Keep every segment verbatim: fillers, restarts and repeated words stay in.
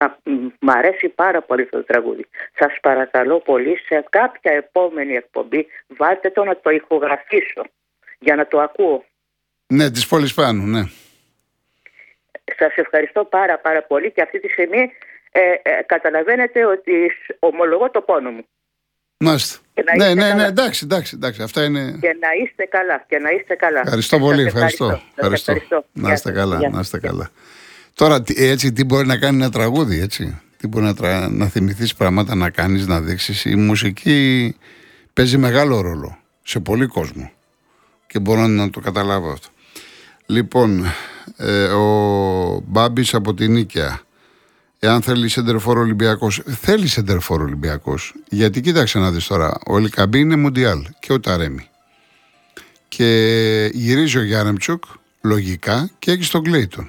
Μ' αρέσει πάρα πολύ αυτό το τραγούδι. Σας παρακαλώ πολύ, σε κάποια επόμενη εκπομπή βάλτε το να το ηχογραφήσω για να το ακούω. Ναι, της Πόλης Πάνου, ναι. Σας ευχαριστώ πάρα πάρα πολύ και αυτή τη στιγμή ε, ε, καταλαβαίνετε ότι ομολογώ το πόνο μου. Μάλιστα. Ναι, ναι, ναι, εντάξει, εντάξει, εντάξει, αυτά είναι... Και να είστε καλά, και να είστε καλά. Ευχαριστώ πολύ, ευχαριστώ. ευχαριστώ. ευχαριστώ. ευχαριστώ. Να είστε καλά, να είστε καλά. Τώρα, έτσι, τι μπορεί να κάνει ένα τραγούδι, έτσι. Τι μπορεί να, τρα... να θυμηθείς πράγματα, να κάνεις, να δείξεις. Η μουσική παίζει μεγάλο ρόλο σε πολύ κόσμο. Και μπορώ να το καταλάβω αυτό. Λοιπόν, ε, ο Μπάμπης από την Νίκαια. Εάν θέλει σεντερφόρ Ολυμπιακός, θέλει σεντερφόρ Ολυμπιακός. Γιατί κοίταξε να δεις τώρα, ο Ελκαμπή είναι Μουντιάλ και ο Ταρέμι. Και γυρίζει ο Γιάρεμτσουκ, λογικά, και έχει τον Κλέιτον.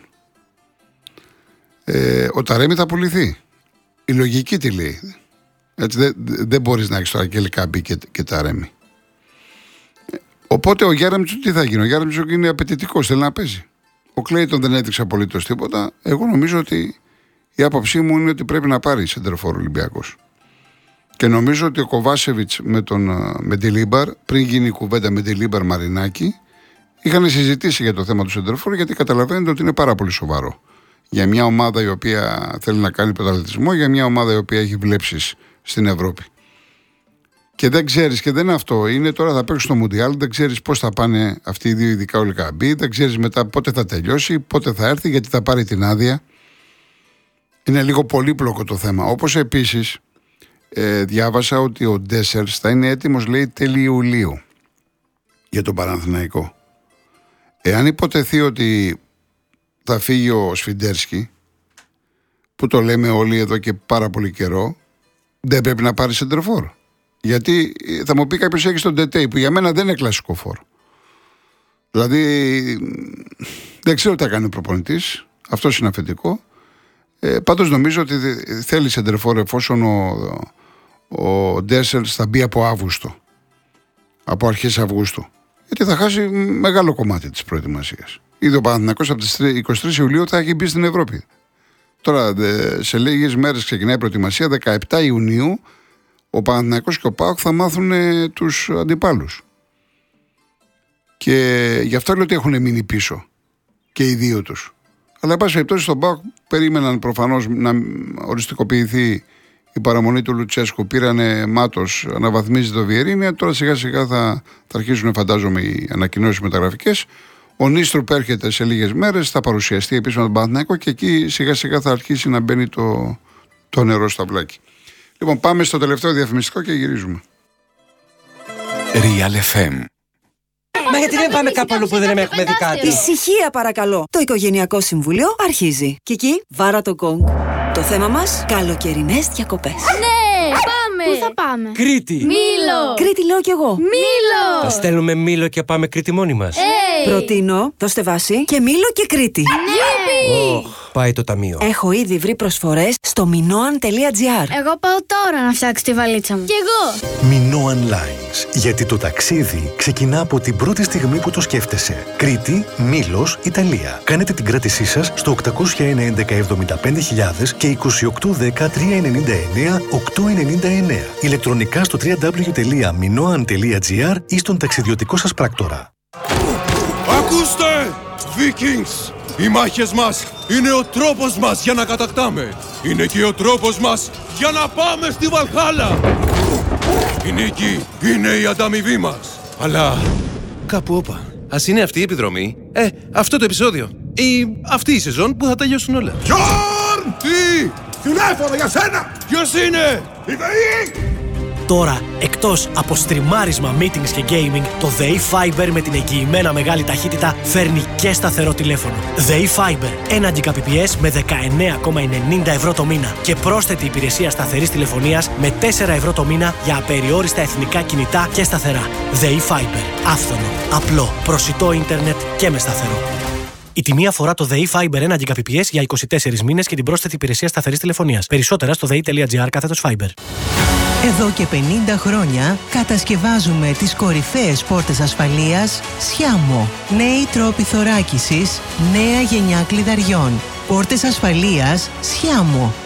Ε, ο Ταρέμι θα πουληθεί. Η λογική τι λέει. Έτσι, δεν δε μπορείς να έχεις τώρα και Ελκαμπή και, και Ταρέμι. Οπότε ο Γιάρεμτσουκ τι θα γίνει. Ο Γιάρεμτσουκ είναι απαιτητικός, θέλει να παίζει. Ο Κλέιτον δεν έδειξε απολύτως τίποτα. Εγώ νομίζω ότι η άποψή μου είναι ότι πρέπει να πάρει σεντερφόρ Ολυμπιακός. Και νομίζω ότι ο Κοβάσεβιτς με τον Μεντιλίμπαρ, πριν γίνει η κουβέντα Μεντιλίμπαρ Μαρινάκη, είχαν συζητήσει για το θέμα του σεντερφόρ, γιατί καταλαβαίνετε ότι είναι πάρα πολύ σοβαρό. Για μια ομάδα η οποία θέλει να κάνει πρωταθλητισμό, για μια ομάδα η οποία έχει βλέψεις στην Ευρώπη. Και δεν ξέρεις, και δεν είναι αυτό. Είναι τώρα θα παίξουν στο Μουντιάλ, δεν ξέρεις πώς θα πάνε αυτοί οι δύο, ειδικά ο Ελκαμπή, δεν ξέρεις μετά πότε θα τελειώσει, πότε θα έρθει, γιατί θα πάρει την άδεια. Είναι λίγο πολύπλοκο το θέμα. Όπως επίσης ε, διάβασα ότι ο Ντέσσερς θα είναι έτοιμος, λέει, τέλη Ιουλίου για τον Παναθηναϊκό. Εάν υποτεθεί ότι θα φύγει ο Σφιντέρσκι, που το λέμε όλοι εδώ και πάρα πολύ καιρό, δεν πρέπει να πάρει σεντερφόρ. Γιατί θα μου πει κάποιος έχει τον Ντετέι, που για μένα δεν είναι κλασικό φόρ. Δηλαδή δεν ξέρω τι θα κάνει ο προπονητής, αυτός είναι αφεντικό. Ε, πάντως νομίζω ότι θέλει σεντερφόρ εφόσον ο, ο Ντέσσερς θα μπει από Αύγουστο, από αρχές Αυγούστου, γιατί θα χάσει μεγάλο κομμάτι της προετοιμασίας. Ήδη ο Παναθηναϊκός από τις είκοσι τρεις Ιουλίου θα έχει μπει στην Ευρώπη. Τώρα σε λίγες μέρες ξεκινάει η προετοιμασία. Δεκαεπτά Ιουνίου ο Παναθηναϊκός και ο ΠΑΟΚ θα μάθουν τους αντιπάλους. Και γι' αυτό λέω ότι έχουν μείνει πίσω και οι δύο τους. Αλλά εν πάση περιπτώσει στον ΠΑΟΚ περίμεναν προφανώς να οριστικοποιηθεί η παραμονή του Λουτσέσκου. Πήρανε Μάτος, αναβαθμίζει το Βιερίνια. Τώρα σιγά σιγά θα, θα αρχίσουν, φαντάζομαι, οι ανακοινώσεις μεταγραφικές. Ο Νίστρουπ έρχεται σε λίγες μέρες, θα παρουσιαστεί επίσημα τον Παναθηναϊκό και εκεί σιγά σιγά θα αρχίσει να μπαίνει το, το νερό στο αυλάκι. Λοιπόν, πάμε στο τελευταίο διαφημιστικό και γυρίζουμε. Real εφ εμ. Μα γιατί δεν πάμε κάπου αλλού που δεν έχουμε δει κάτι? Ησυχία παρακαλώ. Το Οικογενειακό Συμβούλιο αρχίζει. Κική, βάρα το γκονγκ. Το θέμα μας, καλοκαιρινές διακοπές. Ναι, πάμε! Πού θα πάμε? Κρήτη! Μήλο! Κρήτη λέω κι εγώ. Μήλο! Θα στέλνουμε Μήλο και πάμε Κρήτη μόνοι μας. Hey. Προτείνω το Στεβάσι και Μήλο και Κρήτη. Ναι! Oh, πάει το ταμείο. Έχω ήδη βρει προσφορές στο minoan τελεία gr. Εγώ πάω τώρα να φτιάξω τη βαλίτσα μου. Κι εγώ! Minoan Lines. Γιατί το ταξίδι ξεκινά από την πρώτη στιγμή που το σκέφτεσαι. Κρήτη, Μήλος, Ιταλία. Κάνετε την κράτησή σας στο οκτακόσια ένα έντεκα εβδομήντα πέντε χιλιάδες και είκοσι οκτώ δέκα τριακόσια ενενήντα εννέα οκτακόσια ενενήντα εννέα. Ηλεκτρονικά στο double-u double-u double-u τελεία minoan τελεία gr ή στον ταξιδιωτικό σας πράκτορα. Ακούστε! Vikings! Οι μάχες μας είναι ο τρόπος μας για να κατακτάμε. Είναι και ο τρόπος μας για να πάμε στη Βαλχάλα. Η νίκη είναι η ανταμοιβή μας. Αλλά κάπου όπα. Ας είναι αυτή η επιδρομή. Ε, αυτό το επεισόδιο. Ή αυτή η σεζόν που θα τελειώσουν όλα. Γιόρν! Τι! Τηλέφωνο για σένα! Ποιος είναι? Η ΔΕΗ! Τώρα, εκτός από στριμάρισμα, meetings και gaming, το ΔΕΗ Fiber με την εγγυημένα μεγάλη ταχύτητα φέρνει και σταθερό τηλέφωνο. ΔΕΗ Fiber, ένα Gbps με δεκαεννέα κόμμα ενενήντα ευρώ το μήνα και πρόσθετη υπηρεσία σταθερής τηλεφωνίας με τέσσερα ευρώ το μήνα για απεριόριστα εθνικά κινητά και σταθερά. ΔΕΗ Fiber, άφθονο, απλό, προσιτό ίντερνετ και με σταθερό. Η τιμή αφορά το ΔΕΗ Fiber ένα Gbps για είκοσι τέσσερις μήνες και την πρόσθετη υπηρεσία σταθερής τηλεφωνίας. Περισσότερα στο dei.gr κάθετος Fiber. Εδώ και πενήντα χρόνια κατασκευάζουμε τις κορυφαίες πόρτες ασφαλείας Σιάμο. Νέοι τρόποι θωράκισης, νέα γενιά κλειδαριών. Πόρτες ασφαλείας Σιάμο.